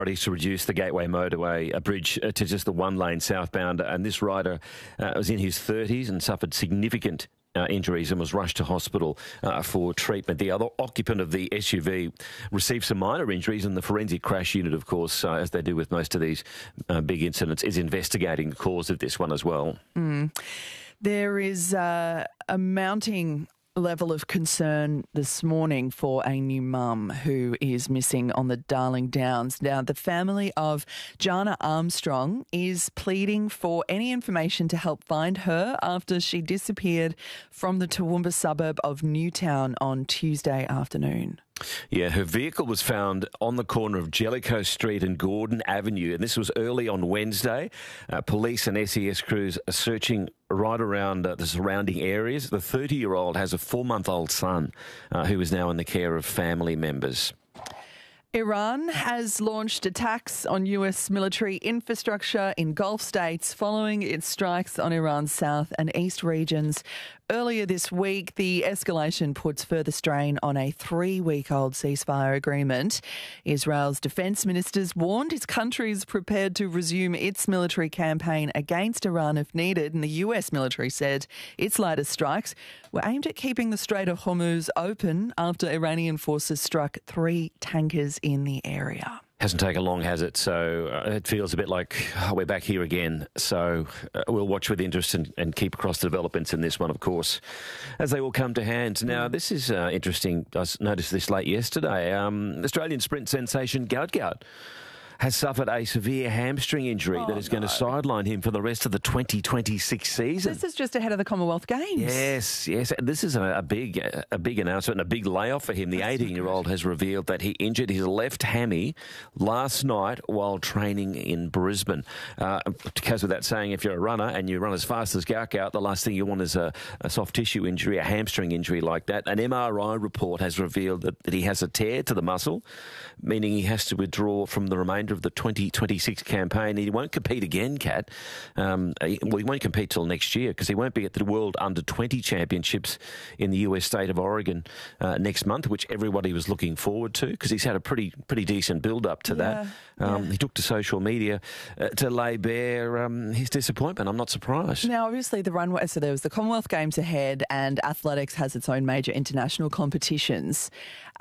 to reduce the Gateway Motorway bridge to just the one-lane southbound. And this rider was in his 30s and suffered significant injuries and was rushed to hospital for treatment. The other occupant of the SUV received some minor injuries, and the forensic crash unit, of course, as they do with most of these big incidents, is investigating the cause of this one as well. There is a mounting level of concern this morning for a new mum who is missing on the Darling Downs. Now, the family of Jana Armstrong is pleading for any information to help find her after she disappeared from the Toowoomba suburb of Newtown on Tuesday afternoon. Yeah, her vehicle was found on the corner of Jellicoe Street and Gordon Avenue, and this was early on Wednesday. Police and SES crews are searching right around the surrounding areas. The 30-year-old has a 4-month-old son who is now in the care of family members. Iran has launched attacks on US military infrastructure in Gulf states following its strikes on Iran's south and east regions. Earlier this week, the escalation puts further strain on a 3-week-old ceasefire agreement. Israel's defence ministers warned his country is prepared to resume its military campaign against Iran if needed, and the US military said its latest strikes were aimed at keeping the Strait of Hormuz open after Iranian forces struck 3 tankers in the area. Hasn't taken long, has it? So it feels a bit like we're back here again. So we'll watch with interest and keep across the developments in this one, of course, as they all come to hand. Now, this is interesting. I noticed this late yesterday. Australian sprint sensation Gout has suffered a severe hamstring injury that is going to sideline him for the rest of the 2026 season. This is just ahead of the Commonwealth Games. Yes. This is a big announcement and a big layoff for him. The 18-year-old has revealed that he injured his left hammy last night while training in Brisbane. Goes without saying, if you're a runner and you run as fast as Gout, the last thing you want is a soft tissue injury, a hamstring injury like that. An MRI report has revealed that he has a tear to the muscle, meaning he has to withdraw from the remainder of the 2026 campaign. He won't compete again, Kat. He won't compete till next year because he won't be at the World Under-20 Championships in the US state of Oregon next month, which everybody was looking forward to because he's had a pretty decent build-up to that. He took to social media to lay bare his disappointment. I'm not surprised. Now, obviously, the runway, so there was the Commonwealth Games ahead and athletics has its own major international competitions.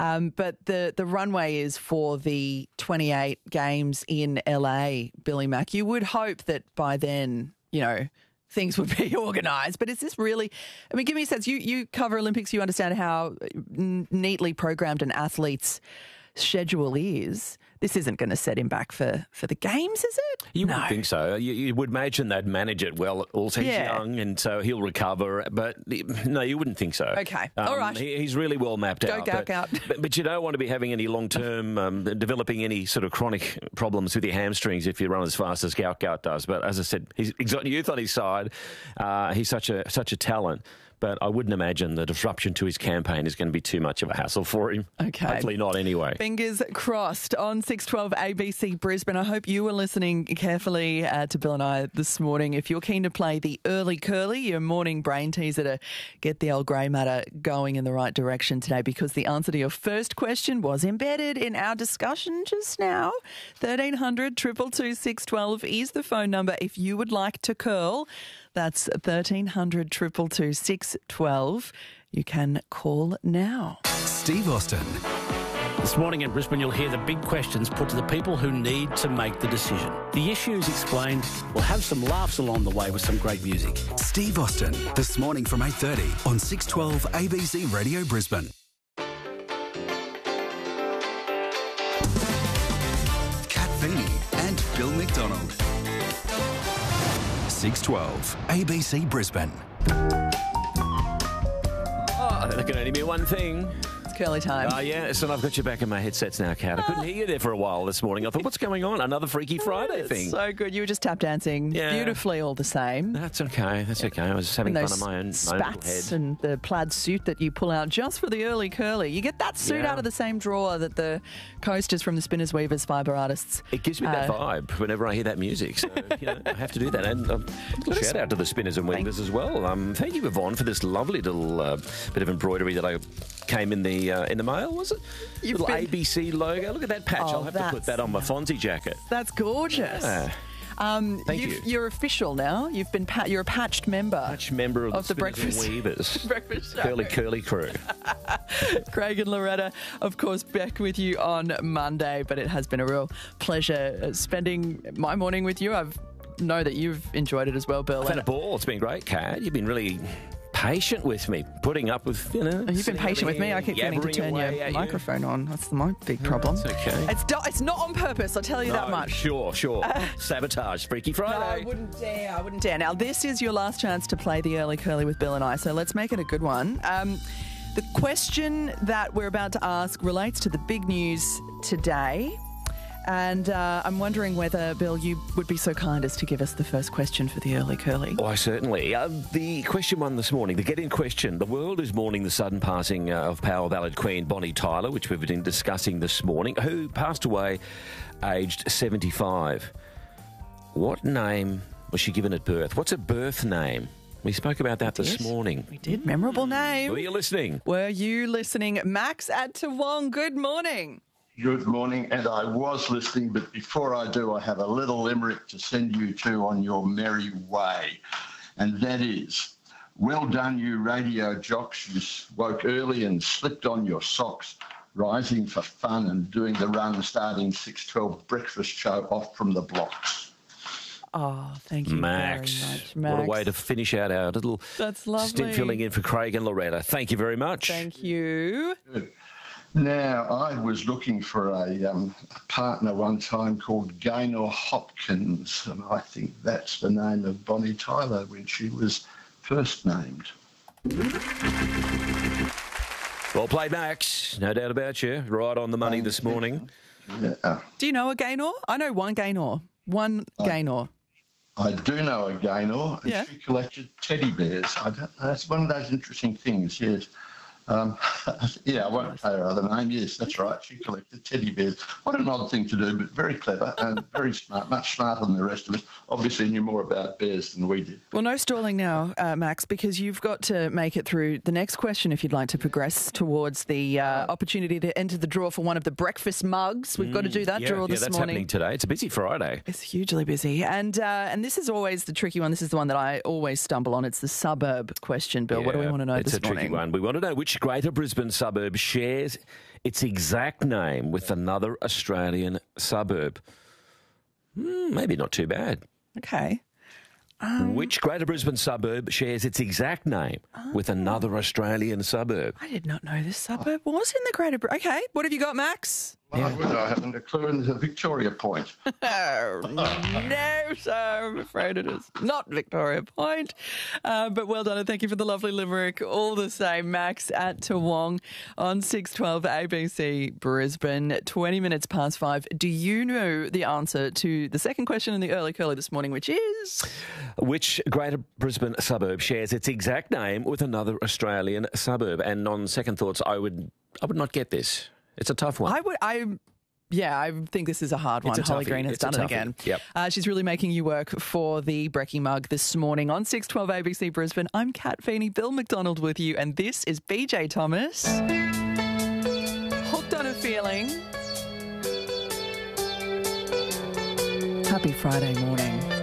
But the runway is for the 28 games in LA, Billy Mack. You would hope that by then, things would be organised. But is this really, give me a sense. You cover Olympics, you understand how neatly programmed an athlete's schedule is. This isn't going to set him back for the games, is it? You wouldn't think so. You would imagine they'd manage it well. Also, he's young, and so he'll recover. But no, you wouldn't think so. Okay, all right. He's really well mapped out. Go. But you don't want to be having any long-term, developing any sort of chronic problems with your hamstrings if you run as fast as Gout does. But as I said, he's got youth on his side. He's such a talent. But I wouldn't imagine the disruption to his campaign is going to be too much of a hassle for him. Okay. Hopefully not anyway. Fingers crossed on 612 ABC Brisbane. I hope you were listening carefully to Bill and I this morning. If you're keen to play the early curly, your morning brain teaser to get the old grey matter going in the right direction today, because the answer to your first question was embedded in our discussion just now. 1300 222 612 is the phone number if you would like to curl. That's 1300 222 612. You can call now. Steve Austin. This morning in Brisbane, you'll hear the big questions put to the people who need to make the decision. The issues explained. We'll have some laughs along the way with some great music. Steve Austin, this morning from 8:30 on 612 ABC Radio Brisbane. Kat Feeney and Bill McDonald. 612 ABC Brisbane. There can only be one thing. It's curly time. Yes, and I've got you back in my headsets now, Kat. I couldn't hear you there for a while this morning. I thought, what's going on? Another Freaky Friday thing. So good. You were just tap dancing beautifully all the same. That's okay. I was having fun of my own little head. And the plaid suit that you pull out just for the early curly. You get that suit out of the same drawer that the coasters from the Spinners Weavers Fibre Artists. It gives me that vibe whenever I hear that music. So, I have to do that. And shout out to the Spinners and Weavers as well. Thank you, Yvonne, for this lovely little bit of embroidery that I came in the in the mail, was it? Little ABC logo. Look at that patch. I'll have to put that on my Fonzie jacket. That's gorgeous. Yeah. Thank you. You're official now. You've been you're a patched member. Patched member of the Breakfast Weavers. Breakfast Show. Curly crew. Craig and Loretta, of course, back with you on Monday, but it has been a real pleasure spending my morning with you. I know that you've enjoyed it as well, Bill. I've had a ball. It's been great, Kat. You've been really patient with me, putting up with, You've been patient with me. I keep getting to turn your microphone on. That's my big problem. That's okay. It's not on purpose, I'll tell you that much. Sure. Sabotage. Freaky Friday. No, I wouldn't dare. Now, this is your last chance to play the Early Curly with Bill and I, so let's make it a good one. The question that we're about to ask relates to the big news today. And I'm wondering whether, Bill, you would be so kind as to give us the first question for the Early Curly. Why, certainly. The question one this morning, the get-in question. The world is mourning the sudden passing of Power Ballad Queen Bonnie Tyler, which we've been discussing this morning, who passed away aged 75. What name was she given at birth? What's her birth name? We spoke about that this morning. We did. Memorable name. Were you listening? Were you listening? Max at Toowong, good morning. Good morning, and I was listening, but before I do, I have a little limerick to send you to on your merry way, and that is, well done, you radio jocks. You woke early and slipped on your socks, rising for fun and doing the run starting 6:12 breakfast show off from the blocks. Oh, thank you Max. very much, Max. What a way to finish out our little stint filling in for Craig and Loretta. Thank you very much. Thank you. Good. Now, I was looking for a partner one time called Gaynor Hopkins, and I think that's the name of Bonnie Tyler when she was first named. Well played, Max. No doubt about you. Right on the money this morning. Yeah. Do you know a Gaynor? I know one Gaynor. Gaynor. I do know a Gaynor, and she collected teddy bears. I don't know. That's one of those interesting things, yes. I won't say her other name. Yes, that's right. She collected teddy bears. What an odd thing to do, but very clever and very smart, much smarter than the rest of us. Obviously knew more about bears than we did. Well, no stalling now, Max, because you've got to make it through the next question if you'd like to progress towards the opportunity to enter the draw for one of the breakfast mugs. We've got to do that draw this that's morning. Happening today. It's a busy Friday. It's hugely busy. And this is always the tricky one. This is the one that I always stumble on. It's the suburb question, Bill. What do we want to know this morning? It's a tricky one. We want to know which Greater Brisbane suburb shares its exact name with another Australian suburb. Maybe not too bad. Okay. Which Greater Brisbane suburb shares its exact name with another Australian suburb? I did not know this suburb was in the Greater Brisbane. Okay, what have you got, Max? Well, I haven't a clue in the Victoria Point. No, sir, I'm afraid it is not Victoria Point. But well done, and thank you for the lovely limerick. All the same, Max at Toowong on 612 ABC Brisbane, 20 minutes past 5. Do you know the answer to the second question in the Early Curly this morning, which is? Which Greater Brisbane suburb shares its exact name with another Australian suburb? And on second thoughts, I would not get this. It's a tough one. I think this is a hard one. Holly Green has done it again. Yep. She's really making you work for the Brekkie mug this morning on 612 ABC Brisbane. I'm Kat Feeney, Bill McDonald with you, and this is BJ Thomas. Hooked on a Feeling. Happy Friday morning.